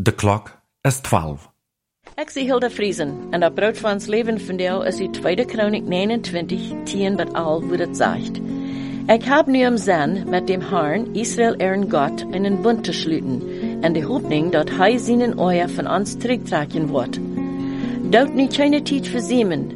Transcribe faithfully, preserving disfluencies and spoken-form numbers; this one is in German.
De klok is twaalf. Ek is Hilda Friesen en op brood van ons leven vandaag is die tweede Chronik neunentwintig, tien bis elf, wo het sagt. Ich hab nu am Sinn, mit dem Herrn, Israel ehren Gott, einen Bund zu schließen, en die Hoffnung, dat hij seinen Euer von uns zurücktragen wird. Dort nie keine Zeit versämen,